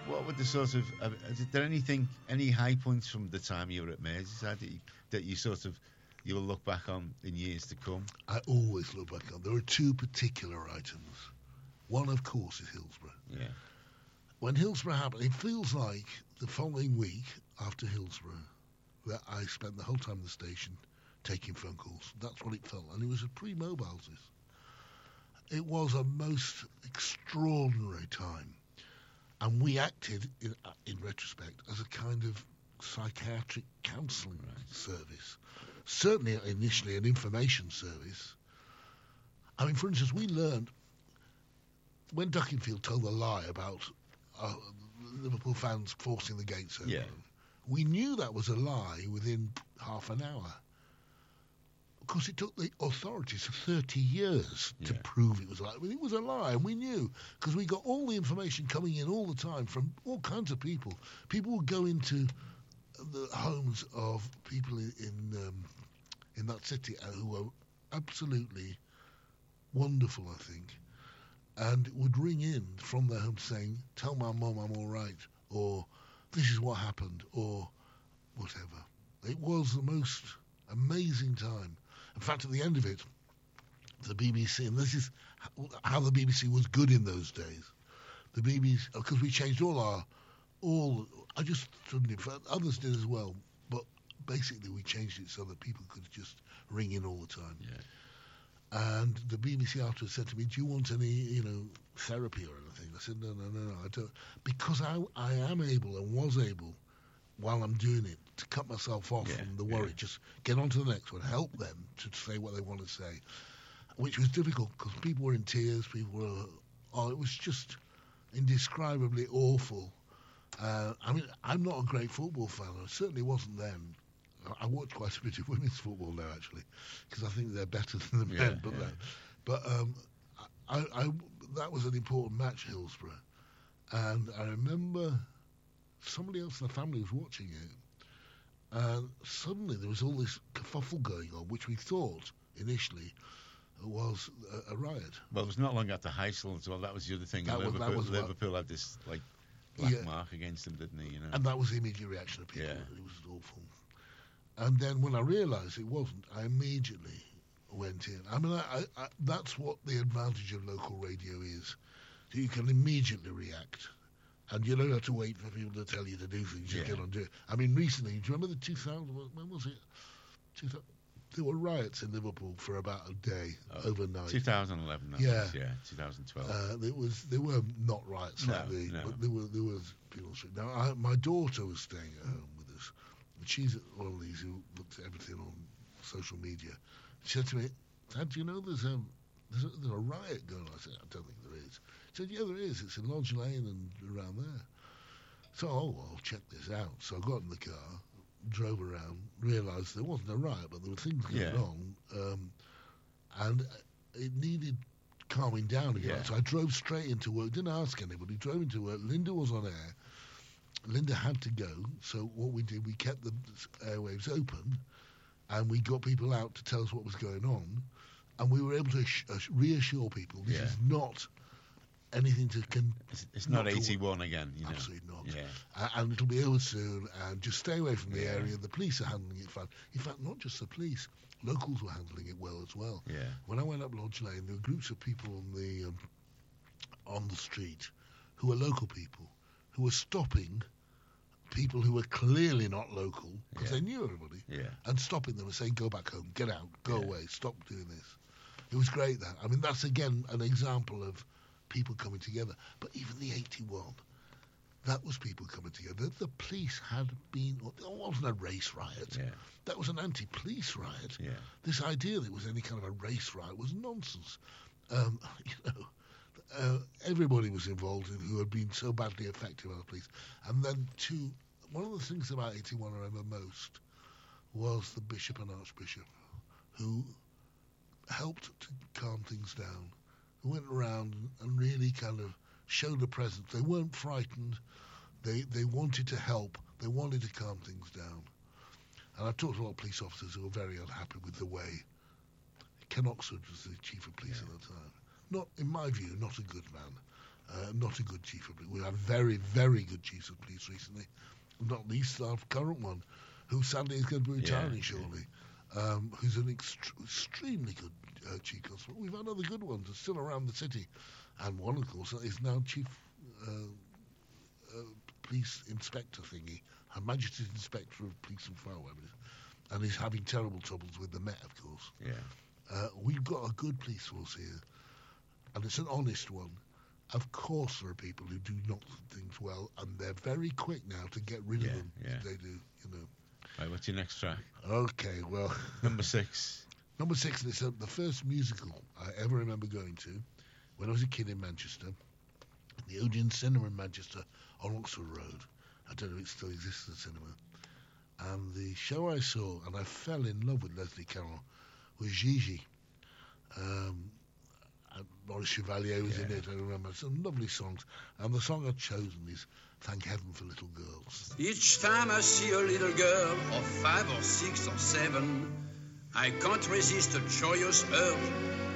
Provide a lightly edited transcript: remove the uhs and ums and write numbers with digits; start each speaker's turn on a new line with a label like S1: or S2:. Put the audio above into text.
S1: what would the sort of is there any high points from the time you were at Merseyside that you sort of you'll look back on in years to come?
S2: I always look back on. There are two particular items. One, of course, is Hillsborough.
S1: Yeah.
S2: When Hillsborough happened, it feels like the following week after Hillsborough that I spent the whole time in the station taking phone calls. That's what it felt. And it was a pre-mobiles. It was a most extraordinary time. And we acted, in retrospect, as a kind of psychiatric counselling service. Certainly initially an information service. I mean, for instance, we learned when Duckingfield told the lie about Liverpool fans forcing the gates open, we knew that was a lie within half an hour. Of course, it took the authorities 30 years to prove it was a lie. I mean, it was a lie, and we knew, because we got all the information coming in all the time from all kinds of people. People would go into the homes of people in that city who were absolutely wonderful, I think, and would ring in from their home saying, "Tell my mum I'm all right," or "This is what happened," or whatever. It was the most amazing time. In fact, at the end of it, the BBC, and this is how the BBC was good in those days, the BBC, because we changed I just shouldn't have, others did as well, but basically we changed it so that people could just ring in all the time. Yeah. And the BBC afterwards said to me, "Do you want any, therapy or anything?" I said, no, I don't. Because I am able and was able, while I'm doing it, to cut myself off from the worry. Just get on to the next one, help them to say what they want to say, which was difficult because people were in tears, it was just indescribably awful. I mean, I'm not a great football fan. I certainly wasn't then. I watch quite a bit of women's football now, actually, because I think they're better than the men. But that was an important match, Hillsborough. And I remember somebody else in the family was watching it, and suddenly there was all this kerfuffle going on, which we thought initially was a riot.
S1: Well, it was not long after Heysel as well. That was the other thing. Liverpool had this black mark against them, didn't they?
S2: And that was the immediate reaction of people. It was awful. And then when I realised it wasn't, I immediately went in. I mean, that's what the advantage of local radio is. You can immediately react. And you don't have to wait for people to tell you to do things. You get on to it. I mean, recently, do you remember the 2000, when was it? There were riots in Liverpool for about a day, overnight.
S1: 2011, 2012.
S2: They were not riots but there was people. Now, my daughter was staying at home with us. She's one of these who looks at everything on social media. She said to me, "Dad, do you know there's a riot going on?" I said, "I don't think there is." She said, "Yeah, there is. It's in Lodge Lane and around there." So, I'll check this out. So I got in the car, drove around, realised there wasn't a riot, but there were things going on. And it needed calming down again. Yeah. So I drove straight into work, didn't ask anybody, drove into work. Linda was on air. Linda had to go, so what we did, we kept the airwaves open, and we got people out to tell us what was going on, and we were able to reassure people this is not anything to...
S1: It's not 81 again,
S2: Absolutely not. Yeah. And it'll be over soon, and just stay away from the area. The police are handling it fine. In fact, not just the police, locals were handling it well as well.
S1: Yeah.
S2: When I went up Lodge Lane, there were groups of people on the street who were local people, who were stopping people who were clearly not local, because they knew everybody, and stopping them and saying, "Go back home, get out, go away, stop doing this." It was great, that. I mean, that's, again, an example of people coming together. But even the 81, that was people coming together. The police had been... It wasn't a race riot. Yeah. That was an anti-police riot. Yeah. This idea that it was any kind of a race riot was nonsense. Everybody was involved who had been so badly affected by the police. And then, one of the things about 81 I remember most was the Bishop and Archbishop, who helped to calm things down, who went around and really kind of showed a presence. They weren't frightened. They wanted to help. They wanted to calm things down. And I talked to a lot of police officers who were very unhappy with the way Ken Oxford was the chief of police at the time. Not, in my view, not a good man. Not a good chief of police. We've had very, very good chiefs of police recently. Not least our current one, who sadly is going to be retiring shortly, who's an extremely good chief constable. We've had other good ones still around the city, and one, of course, is now chief police inspector thingy, a magistrate inspector of police and fire, whatever it is, and he's having terrible troubles with the Met, of course.
S1: Yeah.
S2: We've got a good police force here, and it's an honest one. Of course, there are people who do not do things well, and they're very quick now to get rid of them.
S1: Yeah.
S2: They do, you know.
S1: Right, what's your next track?
S2: Okay, well.
S1: Number 6.
S2: Number 6, and it's the first musical I ever remember going to when I was a kid in Manchester. The Odeon Cinema in Manchester on Oxford Road. I don't know if it still exists, the cinema. And the show I saw, and I fell in love with Leslie Carroll, was Gigi. And Maurice Chevalier was in it, I remember. Some lovely songs. And the song I've chosen is Thank Heaven for Little Girls.
S3: Each time I see a little girl of 5 or 6 or 7, I can't resist a joyous urge